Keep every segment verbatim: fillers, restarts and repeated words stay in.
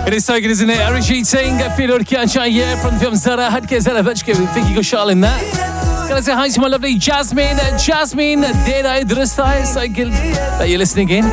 It is so good, isn't it? Arijit Singh, Feel Or Kya Chahiye from the film Zara Hatke Zara Bachke with Vicky Ghoshal in that. Can I say hi to my lovely Jasmine? Jasmine, Dera Idristai, so good that you're listening in.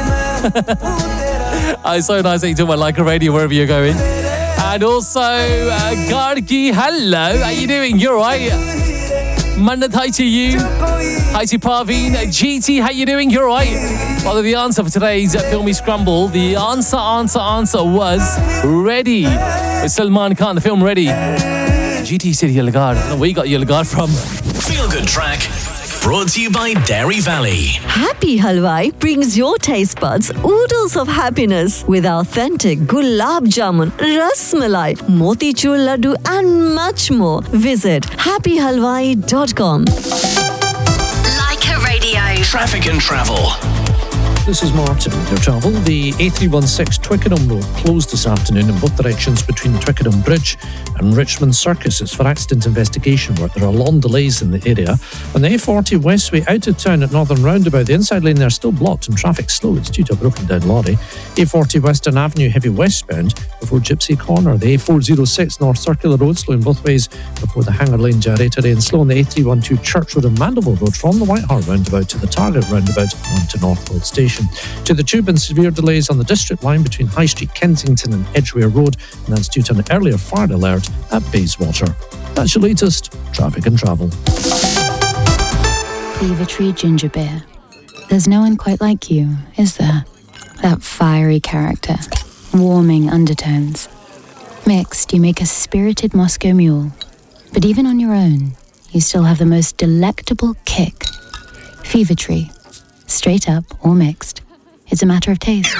It's so nice that you do my Like a Radio wherever you're going. And also, uh, Gargi, hello. How you doing? You're right. Manat, hi to you. Hi to Parveen. G T, how you doing? You're right. Well, the answer for today's Filmy Scramble, the answer, answer, answer was Ready. With Salman Khan, the film Ready. G T said Yelagard. I don't know where you got Yelagard from. Feel Good Track. Brought to you by Dairy Valley. Happy Halwai brings your taste buds oodles of happiness with authentic gulab jamun, ras malai, motichur laddu and much more. Visit happy halwai dot com. Like a Radio. Traffic and travel. This is Martin with your travel. The A three sixteen Twickenham Road closed this afternoon in both directions between Twickenham Bridge and Richmond Circus. It's for accident investigation work. There are long delays in the area. On the A forty Westway out of town at Northern Roundabout, the inside lane there is still blocked and traffic slow. It's due to a broken down lorry. A forty Western Avenue heavy westbound before Gypsy Corner. The A four oh six North Circular Road slow in both ways before the Hanger Lane generator, and slow on the A three twelve Church Road and Mandeville Road from the White Hart roundabout to the Target roundabout onto North Road Station. To the Tube, and severe delays on the District line between High Street, Kensington and Edgware Road, and that's due to an earlier fire alert at Bayswater. That's your latest traffic and travel. Fever Tree Ginger Beer. There's no one quite like you, is there? That fiery character, warming undertones. Mixed, you make a spirited Moscow Mule. But even on your own, you still have the most delectable kick. Fever Tree. Straight up or mixed. It's a matter of taste.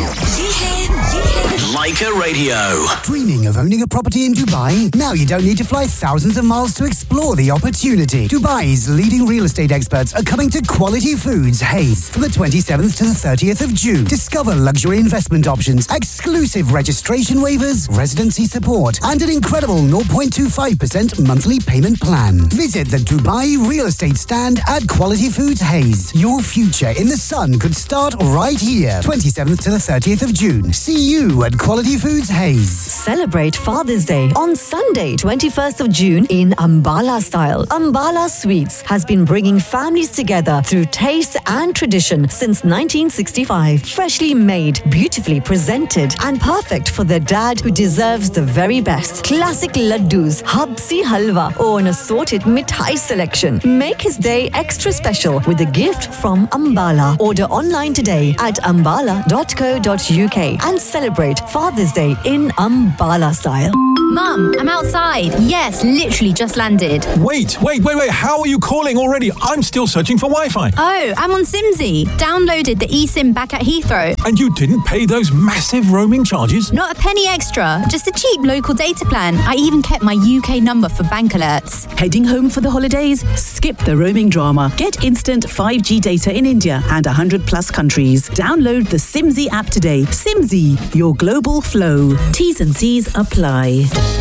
Like a Radio. Dreaming of owning a property in Dubai? Now you don't need to fly thousands of miles to explore the opportunity. Dubai's leading real estate experts are coming to Quality Foods Hayes from the twenty-seventh to the thirtieth of June. Discover luxury investment options, exclusive registration waivers, residency support, and an incredible zero point two five percent monthly payment plan. Visit the Dubai Real Estate Stand at Quality Foods Hayes. Your future in the sun could start right here. twenty-seventh to the thirtieth of June. See you at Quality Foods Hayes. Celebrate Father's Day on Sunday, twenty-first of June in Ambala style. Ambala Sweets has been bringing families together through taste and tradition since nineteen sixty-five. Freshly made, beautifully presented, and perfect for the dad who deserves the very best. Classic laddus, habsi halwa, or an assorted mithai selection. Make his day extra special with a gift from Ambala. Order online today at ambala dot co dot uk and celebrate Father's Day in Ambala style. Mum, I'm outside. Yes, literally just landed. Wait, wait, wait, wait. How are you calling already? I'm still searching for Wi-Fi. Oh, I'm on Simsy. Downloaded the eSIM back at Heathrow. And you didn't pay those massive roaming charges? Not a penny extra. Just a cheap local data plan. I even kept my U K number for bank alerts. Heading home for the holidays? Skip the roaming drama. Get instant five G data in India and one hundred plus countries. Download the Simsy app today. Simsy, your global flow. T's and C's apply.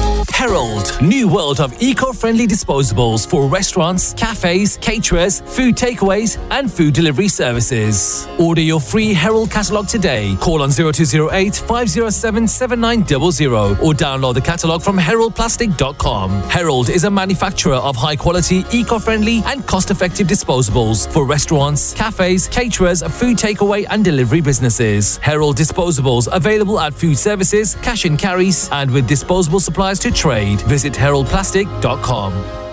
Herald, new world of eco-friendly disposables for restaurants, cafes, caterers, food takeaways and food delivery services. Order your free Herald catalogue today. Call on zero two zero eight, five zero seven, seven nine zero zero or download the catalogue from herald plastic dot com. Herald is a manufacturer of high-quality, eco-friendly and cost-effective disposables for restaurants, cafes, caterers, food takeaway and delivery businesses. Herald disposables available at food services, cash and carries and with disposable supplies to trade. Visit herald plastic dot com.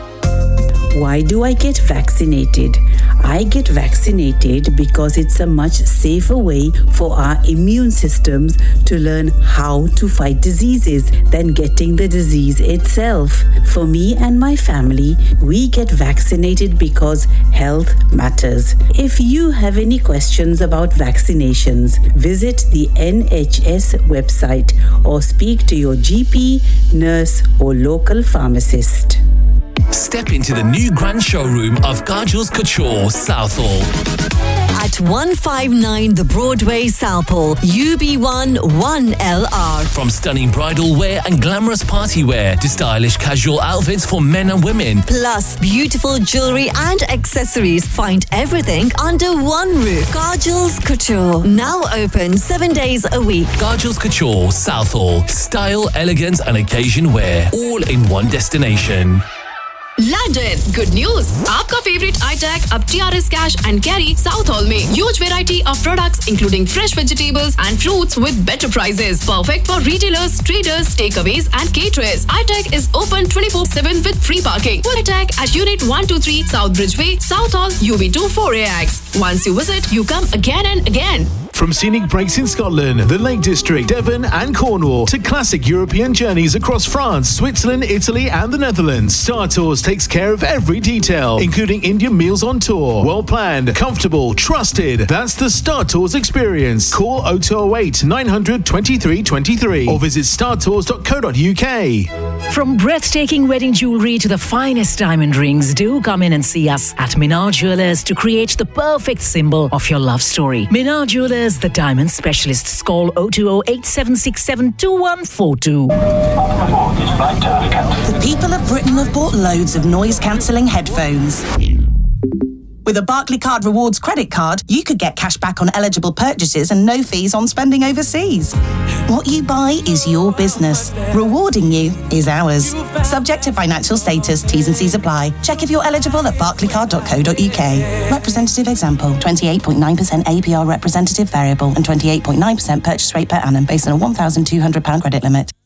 Why do I get vaccinated? I get vaccinated because it's a much safer way for our immune systems to learn how to fight diseases than getting the disease itself. For me and my family, we get vaccinated because health matters. If you have any questions about vaccinations, visit the N H S website or speak to your G P, nurse, or local pharmacist. Step into the new grand showroom of Kajal's Couture, Southall. At at one five nine The Broadway, Southall, U B one one L R. From stunning bridal wear and glamorous party wear to stylish casual outfits for men and women. Plus, beautiful jewellery and accessories. Find everything under one roof. Kajal's Couture. Now open seven days a week. Kajal's Couture, Southall. Style, elegance and occasion wear. All in one destination. Landed. Good news. आपका favorite iTech अब T R S Cash and Carry Southall में huge variety of products including fresh vegetables and fruits with better prices. Perfect for retailers, traders, takeaways and caterers. iTech is open twenty-four seven with free parking. iTech at Unit one two three South Bridgeway, Southall, U B two four A X. Once you visit, you come again and again. From scenic breaks in Scotland, the Lake District, Devon and Cornwall to classic European journeys across France, Switzerland, Italy and the Netherlands, Star Tours takes care of every detail, including Indian meals on tour. Well planned, comfortable, trusted. That's the Star Tours experience. Call oh two oh eight, nine hundred, twenty-three twenty-three or visit star tours dot co dot U K. From breathtaking wedding jewellery to the finest diamond rings, do come in and see us at Minar Jewellers to create the perfect symbol of your love story. Minar Jewellers, the diamond specialists. Call oh two oh eight, seven six seven, two one four two. The people of Britain have bought loads of noise-cancelling headphones. With a Barclaycard Rewards credit card, you could get cash back on eligible purchases and no fees on spending overseas. What you buy is your business. Rewarding you is ours. Subject to financial status, T's and C's apply. Check if you're eligible at barclaycard dot co dot U K. Representative example, twenty-eight point nine percent A P R representative variable and twenty-eight point nine percent purchase rate per annum based on a one thousand two hundred pounds credit limit.